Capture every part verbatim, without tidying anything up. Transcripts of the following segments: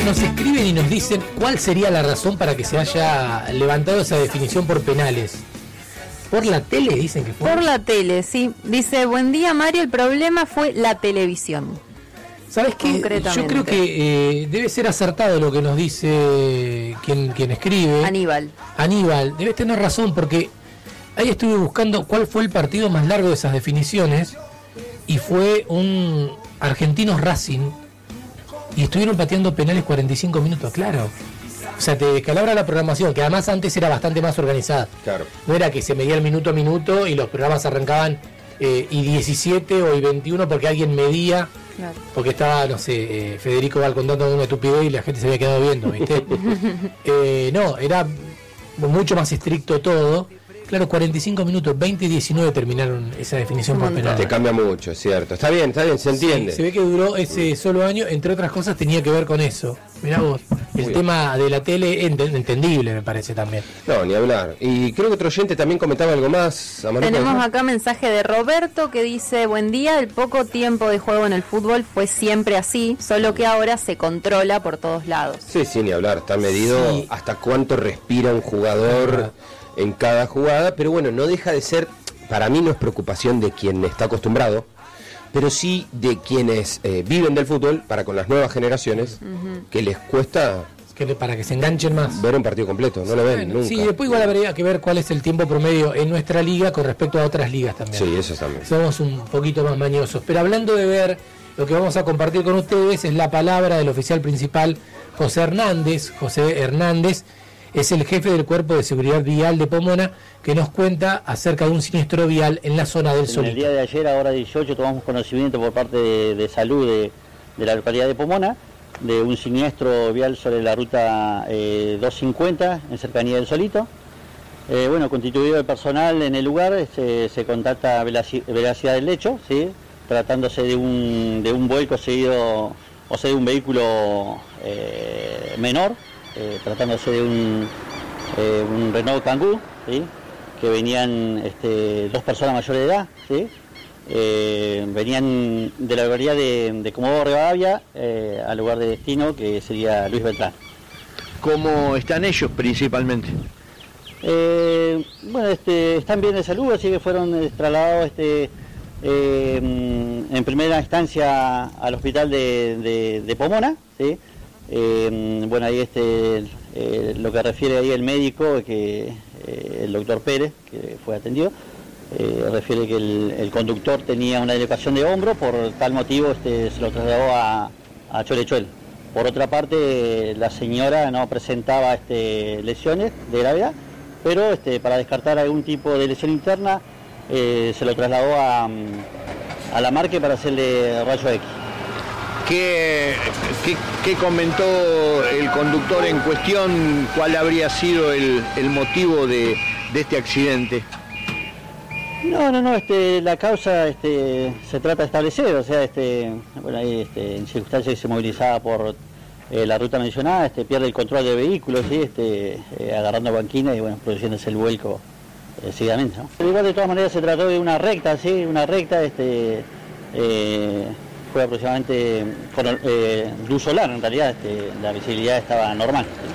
nos escriben y nos dicen cuál sería la razón para que se haya levantado esa definición por penales. ¿Por la tele dicen que fue? Por la tele, sí. Dice, buen día Mario, el problema fue la televisión. ¿Sabes qué? Yo creo que eh, debe ser acertado lo que nos dice quien, quien escribe. Aníbal. Aníbal, debes tener razón porque ahí estuve buscando cuál fue el partido más largo de esas definiciones y fue un Argentinos Racing y estuvieron pateando penales cuarenta y cinco minutos, claro. O sea, te descalabra la programación, que además antes era bastante más organizada. Claro. No era que se medía el minuto a minuto y los programas arrancaban eh, y diecisiete o y veintiuno porque alguien medía, claro. Porque estaba, no sé, eh, Federico Val contando una estupidez y la gente se había quedado viendo, ¿viste? eh, no, era mucho más estricto todo. Claro, cuarenta y cinco minutos, veinte y diecinueve terminaron esa definición por penal. Te cambia mucho, es cierto. Está bien, está bien, se entiende. Sí, se ve que duró ese solo año, entre otras cosas tenía que ver con eso. Mirá vos, el Muy tema bien. De la tele, ent- entendible me parece también. No, ni hablar. Y creo que otro oyente también comentaba algo más. Amarillo. Tenemos acá mensaje de Roberto que dice, buen día, el poco tiempo de juego en el fútbol fue siempre así, solo que ahora se controla por todos lados. Sí, sí, ni hablar, está medido sí. hasta cuánto respira un jugador en cada jugada, pero bueno, no deja de ser, para mí no es preocupación de quien está acostumbrado, pero sí de quienes eh, viven del fútbol, para con las nuevas generaciones, uh-huh. que les cuesta... Que le, para que se enganchen más. Ver un partido completo, no lo ven bueno, nunca. Sí, después igual habría que ver cuál es el tiempo promedio en nuestra liga con respecto a otras ligas también. Sí, eso también. Somos un poquito más mañosos. Pero hablando de ver, lo que vamos a compartir con ustedes es la palabra del oficial principal, José Hernández. José Hernández es el jefe del Cuerpo de Seguridad Vial de Pomona, que nos cuenta acerca de un siniestro vial en la zona del Solito. En el día de ayer, a hora dieciocho, tomamos conocimiento por parte de, de salud de, de la localidad de Pomona, de un siniestro vial sobre la ruta eh, doscientos cincuenta, en cercanía del Solito. Eh, bueno, constituido el personal en el lugar, se, se contacta veraci- veracidad del hecho, ¿sí? Tratándose de un, de un vuelco seguido, o sea, de un vehículo eh, menor, eh, tratándose de un, eh, un Renault Kangoo, ¿sí? Que venían este, dos personas mayores de edad, ¿sí? Eh, venían de la localidad de, de Comodoro Rivadavia eh, al lugar de destino, que sería Luis Beltrán. ¿Cómo están ellos principalmente? Eh, bueno, este, están bien de salud, así que fueron eh, trasladados este, eh, en primera instancia al hospital de, de, de Pomona, ¿sí? Eh, bueno, ahí este, eh, lo que refiere ahí el médico, que eh, el doctor Pérez, que fue atendido, Eh, refiere que el, el conductor tenía una dislocación de hombro, por tal motivo este, se lo trasladó a, a Cholechuel. Por otra parte, la señora no presentaba este, lesiones de gravedad, pero este, para descartar algún tipo de lesión interna eh, se lo trasladó a, a la Marque para hacerle rayo X. ¿Qué, qué, qué comentó el conductor en cuestión? ¿Cuál habría sido el, el motivo de, de este accidente? No, no, no, este, la causa este, se trata de establecer, o sea, este, bueno, ahí, este, en circunstancias que se movilizaba por eh, la ruta mencionada, este, pierde el control del vehículo, ¿sí? este, eh, agarrando banquina y bueno, produciéndose el vuelco eh, seguidamente, ¿no? Pero igual de todas maneras se trató de una recta, sí, una recta, este, eh, fue aproximadamente con eh, luz solar en realidad, este, la visibilidad estaba normal, ¿sí?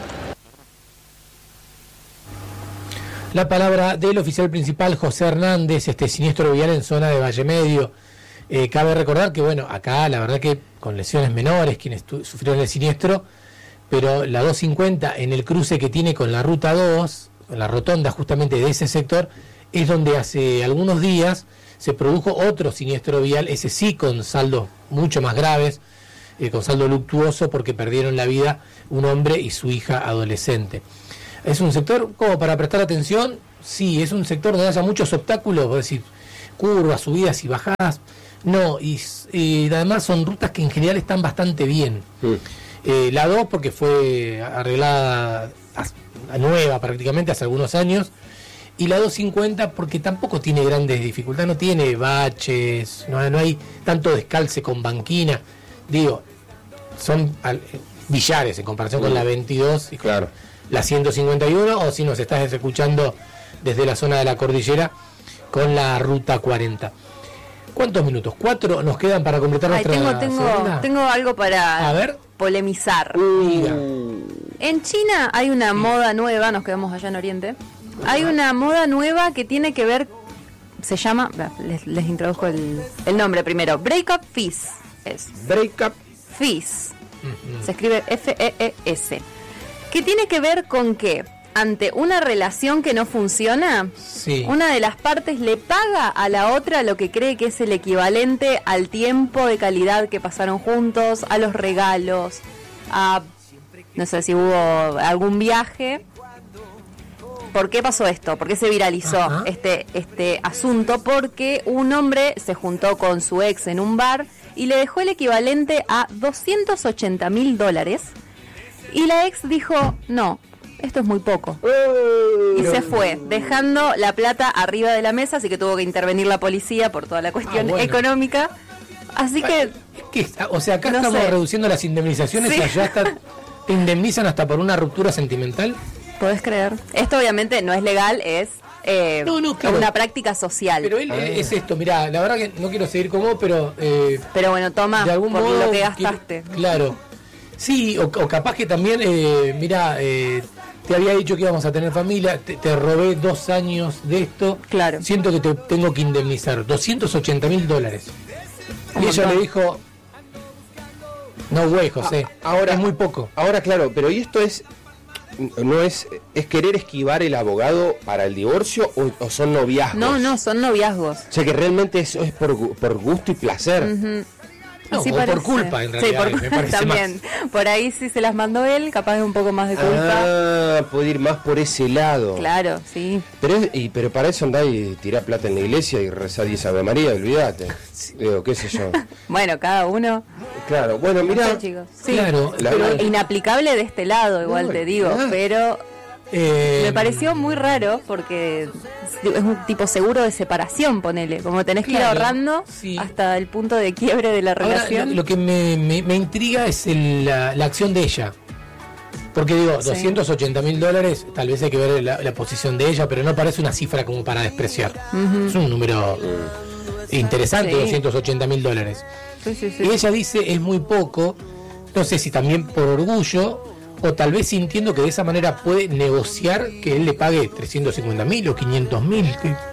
La palabra del oficial principal José Hernández, este siniestro vial en zona de Valle Medio. Eh, cabe recordar que, bueno, acá la verdad que con lesiones menores quienes tu- sufrieron el siniestro, pero la doscientos cincuenta en el cruce que tiene con la ruta dos, en la rotonda justamente de ese sector, es donde hace algunos días se produjo otro siniestro vial, ese sí con saldos mucho más graves, eh, con saldo luctuoso porque perdieron la vida un hombre y su hija adolescente. ¿Es un sector como para prestar atención? Sí, es un sector donde haya muchos obstáculos, es decir, curvas, subidas y bajadas. No, y, y además son rutas que en general están bastante bien. Sí. Eh, la dos porque fue arreglada a, a nueva prácticamente hace algunos años, y la doscientos cincuenta porque tampoco tiene grandes dificultades, no tiene baches, no, no hay tanto descalce con banquina. Digo, son al, billares en comparación sí. con la veintidós y con claro. la ciento cincuenta y uno, o si nos estás escuchando desde la zona de la cordillera con la ruta cuarenta. ¿Cuántos minutos? ¿Cuatro nos quedan para completar Ay, nuestra tengo, tengo, segunda? tengo algo para A ver. polemizar. Uh. En China hay una moda nueva, nos quedamos allá en Oriente, hay una moda nueva que tiene que ver, se llama, les, les introduzco el, el nombre primero, Breakup Fees. Es Breakup Fees. Uh-huh. Se escribe F E E S. Que tiene que ver con que ante una relación que no funciona, sí. una de las partes le paga a la otra lo que cree que es el equivalente al tiempo de calidad que pasaron juntos, a los regalos, a, no sé si hubo algún viaje. ¿Por qué pasó esto? ¿Por qué se viralizó este, este asunto? Porque un hombre se juntó con su ex en un bar y le dejó el equivalente a doscientos ochenta mil dólares. Y la ex dijo, no, esto es muy poco. Y se fue, dejando la plata arriba de la mesa, así que tuvo que intervenir la policía por toda la cuestión ah, bueno. económica. Así que... ¿Qué? O sea, acá no estamos sé. reduciendo las indemnizaciones, sí. Allá está, te indemnizan hasta por una ruptura sentimental. ¿Podés creer? Esto obviamente no es legal, es eh, no, no, claro. una práctica social. Pero él ah. es esto, mirá, la verdad que no quiero seguir con vos, pero... Eh, pero bueno, toma de algún por modo, lo que gastaste. Quiero, claro. Sí, o, o capaz que también, eh, mirá, eh, te había dicho que íbamos a tener familia, te, te robé dos años de esto, claro. Siento que te tengo que indemnizar, doscientos ochenta mil dólares. Y ella le dijo, no güey, José, ah, ahora es muy poco. Ahora, claro, pero ¿y esto es, no es, es querer esquivar el abogado para el divorcio o, o son noviazgos? No, no, son noviazgos. O sea que realmente eso es por, por gusto y placer. Uh-huh. No, o por culpa, en realidad, sí, por, me parece también. Más. Por ahí sí se las mandó él, capaz de un poco más de culpa. Ah, puede ir más por ese lado. Claro, sí. Pero es, y, pero para eso andá y tirá plata en la iglesia y rezá diez Ave María, olvídate. Sí. Digo, qué sé yo. Bueno, cada uno. Claro, bueno, mirá. Chicos. Sí, claro, pero la, inaplicable de este lado, igual no, te digo, ah, pero... Eh, me pareció muy raro porque es un tipo seguro de separación, ponele, como tenés que claro, ir ahorrando sí. hasta el punto de quiebre de la relación. Ahora, lo, lo que me, me, me intriga es el, la, la acción de ella, porque digo, sí. doscientos ochenta mil dólares, tal vez hay que ver la, la posición de ella, pero no parece una cifra como para despreciar. Uh-huh. Es un número uh, interesante, sí. doscientos ochenta mil dólares. Sí, sí, sí. Y ella dice, es muy poco, no sé si también por orgullo, o tal vez sintiendo que de esa manera puede negociar que él le pague trescientos cincuenta mil o quinientos mil.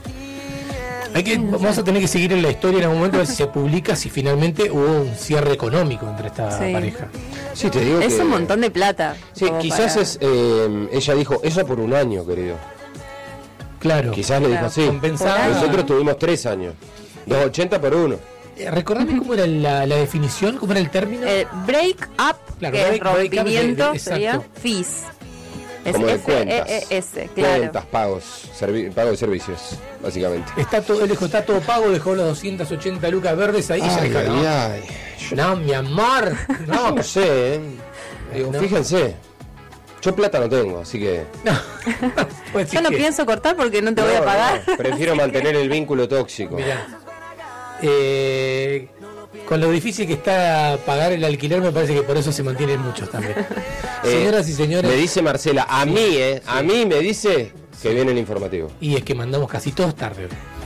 Hay que, vamos a tener que seguir en la historia en algún momento a ver si se publica, si finalmente hubo un cierre económico entre esta sí. pareja. Sí, te digo es que, un montón de plata. Sí, quizás para... es, eh, ella dijo, eso por un año, querido. Claro. Quizás le claro. dijo, sí, compensado. Nosotros tuvimos tres años. doscientos ochenta por uno. Recordame cómo era la, la definición, cómo era el término. Eh, break up, claro, que break, es rompimiento, break up, sería fees. Es como de F cuentas. E E S, claro. Cuentas, pagos, servi- pago de servicios, básicamente. Está todo, él dijo, está todo pago, dejó los doscientas ochenta lucas verdes ahí. Ay, y ya ay, no. ay. no, mi amor. No, no sé, ¿eh? Digo, no. Fíjense. Yo plata no tengo, así que... No. Pues Yo no que... pienso cortar porque no te no, voy a pagar. No, prefiero mantener el vínculo tóxico. Mirá. Eh, con lo difícil que está pagar el alquiler, me parece que por eso se mantienen muchos también. Eh, Señoras y señores, me dice Marcela, a sí, mí, eh, sí. a mí me dice que viene el informativo. Y es que mandamos casi todos tarde.